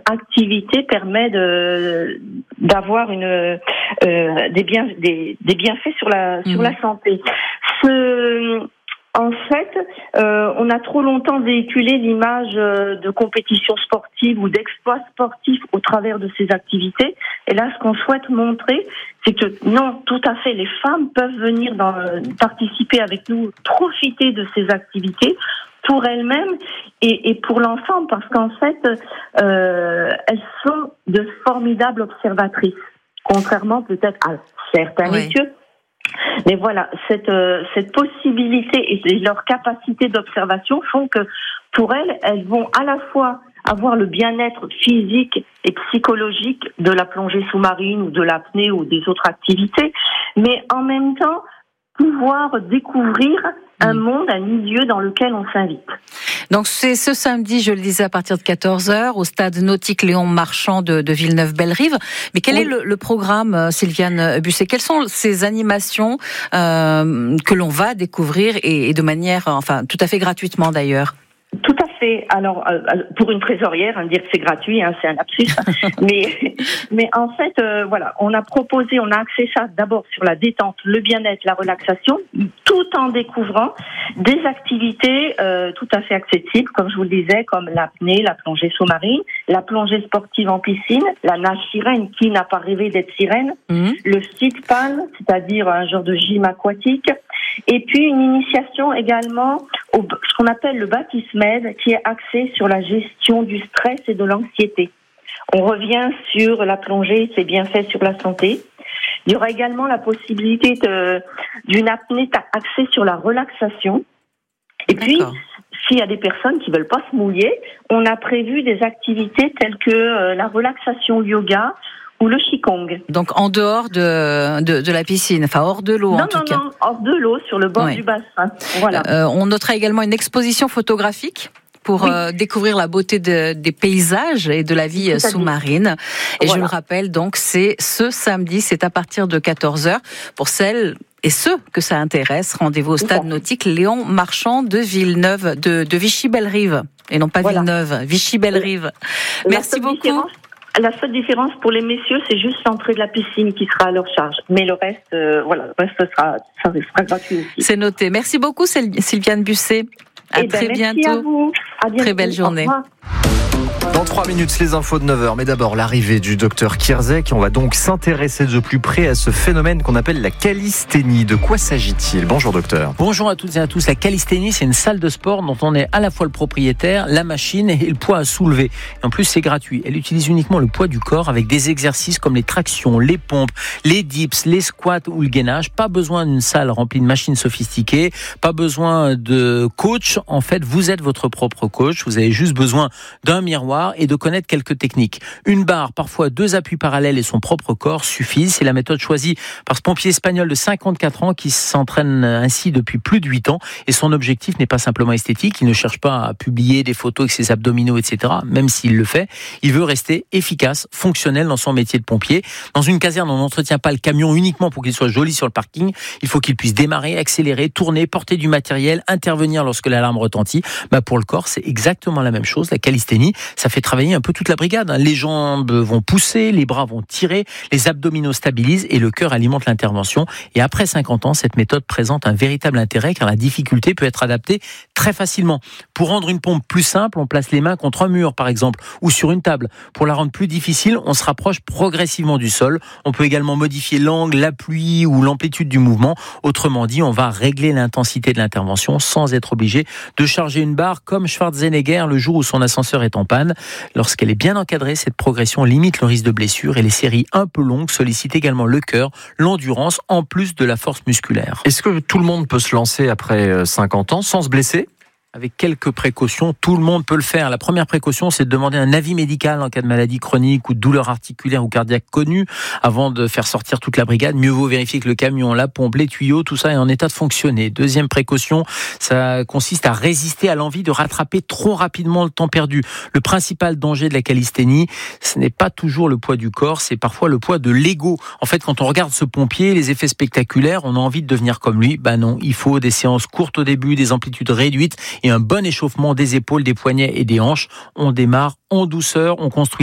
activité permet d'avoir des bienfaits sur la santé. En fait, on a trop longtemps véhiculé l'image de compétition sportive ou d'exploits sportifs au travers de ces activités. Et là, ce qu'on souhaite montrer, c'est que non, tout à fait, les femmes peuvent venir participer avec nous, profiter de ces activités pour elles-mêmes et pour l'enfant, parce qu'en fait, elles sont de formidables observatrices, contrairement peut-être à certains messieurs. Mais voilà, cette possibilité et leur capacité d'observation font que pour elles vont à la fois avoir le bien-être physique et psychologique de la plongée sous-marine ou de l'apnée ou des autres activités, mais en même temps pouvoir découvrir un monde, un milieu dans lequel on s'invite. Donc c'est ce samedi, je le disais, à partir de 14h, au stade nautique Léon Marchand de Villeneuve-Belle-Rive. Mais quel est le programme, Sylviane Busset ? Quelles sont ces animations que l'on va découvrir et de manière, tout à fait gratuitement d'ailleurs ? Tout à fait. Alors, pour une trésorière, dire que c'est gratuit, c'est un lapsus. mais en fait, on a axé ça d'abord sur la détente, le bien-être, la relaxation, tout en découvrant des activités tout à fait accessibles, comme je vous le disais, comme l'apnée, la plongée sous-marine, la plongée sportive en piscine, la nage sirène, qui n'a pas rêvé d'être sirène, le sit-pan, c'est-à-dire un genre de gym aquatique, et puis une initiation également ce qu'on appelle le Baptismed, qui est axé sur la gestion du stress et de l'anxiété. On revient sur la plongée, ses bienfaits sur la santé. Il y aura également la possibilité d'une apnée axée sur la relaxation. Et puis, s'il y a des personnes qui veulent pas se mouiller, on a prévu des activités telles que la relaxation yoga ou le qigong. Donc en dehors de la piscine, hors de l'eau en tout cas. Non, hors de l'eau, sur le bord du bassin. Voilà. On notera également une exposition photographique pour découvrir la beauté des paysages et de la vie sous-marine. Et je le rappelle, donc, c'est ce samedi, c'est à partir de 14h. Pour celles et ceux que ça intéresse, rendez-vous au stade nautique Léon Marchand de Villeneuve, de Vichy-Belle-Rive. Et non pas Villeneuve, Vichy-Belle-Rive. Merci beaucoup. La seule différence pour les messieurs, c'est juste l'entrée de la piscine qui sera à leur charge. Mais le reste, le reste sera gratuit aussi. C'est noté. Merci beaucoup, Sylviane Busset. À très bientôt. Merci à vous. À bientôt. Très belle journée. Dans 3 minutes, les infos de 9h. Mais d'abord, l'arrivée du docteur Kierzek. On va donc s'intéresser de plus près à ce phénomène qu'on appelle la calisthénie. De quoi s'agit-il ? Bonjour docteur. Bonjour à toutes et à tous. La calisthénie, c'est une salle de sport dont on est à la fois le propriétaire, la machine et le poids à soulever. Et en plus, c'est gratuit. Elle utilise uniquement le poids du corps avec des exercices comme les tractions, les pompes, les dips, les squats ou le gainage. Pas besoin d'une salle remplie de machines sophistiquées. Pas besoin de coach. En fait, vous êtes votre propre coach. Vous avez juste besoin d'un miroir et de connaître quelques techniques. Une barre, parfois 2 appuis parallèles et son propre corps suffisent. C'est la méthode choisie par ce pompier espagnol de 54 ans qui s'entraîne ainsi depuis plus de 8 ans. Et son objectif n'est pas simplement esthétique. Il ne cherche pas à publier des photos avec ses abdominaux, etc. Même s'il le fait, il veut rester efficace, fonctionnel dans son métier de pompier. Dans une caserne, on n'entretient pas le camion uniquement pour qu'il soit joli sur le parking. Il faut qu'il puisse démarrer, accélérer, tourner, porter du matériel, intervenir lorsque l'alarme retentit. Pour le corps, c'est exactement la même chose. La calisthénie, ça fait travailler un peu toute la brigade. Les jambes vont pousser, les bras vont tirer, les abdominaux stabilisent et le cœur alimente l'intervention. Et après 50 ans, cette méthode présente un véritable intérêt car la difficulté peut être adaptée très facilement. Pour rendre une pompe plus simple, on place les mains contre un mur par exemple ou sur une table. Pour la rendre plus difficile, on se rapproche progressivement du sol. On peut également modifier l'angle, l'appui ou l'amplitude du mouvement. Autrement dit, on va régler l'intensité de l'intervention sans être obligé de charger une barre comme Schwarzenegger le jour où son ascenseur est en panne. Lorsqu'elle est bien encadrée, cette progression limite le risque de blessure et les séries un peu longues sollicitent également le cœur, l'endurance en plus de la force musculaire. Est-ce que tout le monde peut se lancer après 50 ans sans se blesser ? Avec quelques précautions, tout le monde peut le faire. La première précaution, c'est de demander un avis médical en cas de maladie chronique ou de douleur articulaire ou cardiaque connue avant de faire sortir toute la brigade. Mieux vaut vérifier que le camion, la pompe, les tuyaux, tout ça est en état de fonctionner. Deuxième précaution, ça consiste à résister à l'envie de rattraper trop rapidement le temps perdu. Le principal danger de la calisthénie, ce n'est pas toujours le poids du corps, c'est parfois le poids de l'ego. En fait, quand on regarde ce pompier, les effets spectaculaires, on a envie de devenir comme lui. Non, il faut des séances courtes au début, des amplitudes réduites et un bon échauffement des épaules, des poignets et des hanches. On démarre en douceur, on construit